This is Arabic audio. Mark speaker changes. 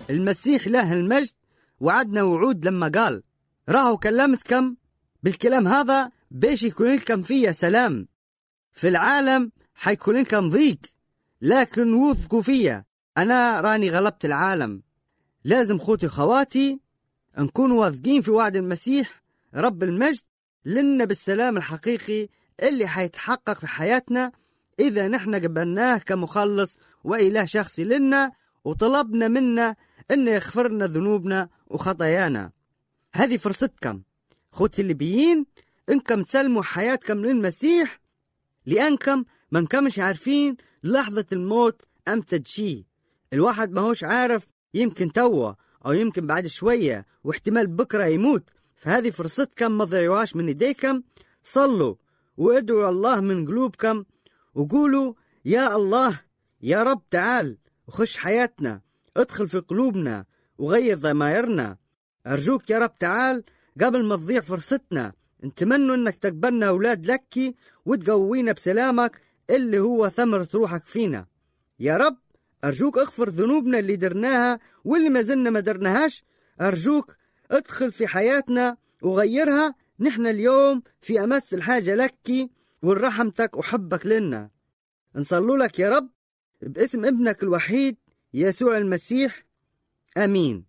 Speaker 1: المسيح له المجد وعدنا وعود لما قال راهو كلمتكم بالكلام هذا باش يكون لكم فيه سلام. في العالم حيكون لكم ضيق، لكن وثقوا فيا، أنا راني غلبت العالم. لازم خوتي خواتي نكون واثقين في وعد المسيح رب المجد لنا بالسلام الحقيقي اللي حيتحقق في حياتنا إذا نحن قبلناه كمخلص وإله شخصي لنا وطلبنا منا إنه يغفرنا ذنوبنا وخطايانا. هذه فرصتكم خوتي الليبيين، إنكم تسلموا حياتكم للمسيح، لأنكم ما نكمش عارفين لحظة الموت أمتى تجي. الواحد ما هوش عارف، يمكن توا أو يمكن بعد شوية، واحتمال بكرة يموت. فهذه فرصتكم ما تضيعوهاش من يديكم. صلوا وادعوا الله من قلوبكم وقولوا يا الله يا رب تعال وخش حياتنا، ادخل في قلوبنا وغير ضمائرنا. أرجوك يا رب تعال قبل ما تضيع فرصتنا. نتمنى انك تقبلنا أولاد لك وتقوينا بسلامك اللي هو ثمرة روحك فينا. يا رب أرجوك اغفر ذنوبنا اللي درناها واللي ما زلنا ما درناهاش. أرجوك ادخل في حياتنا وغيرها. نحن اليوم في أمس الحاجة لك ورحمتك وحبك لنا. نصلوا لك يا رب باسم ابنك الوحيد يسوع المسيح، آمين.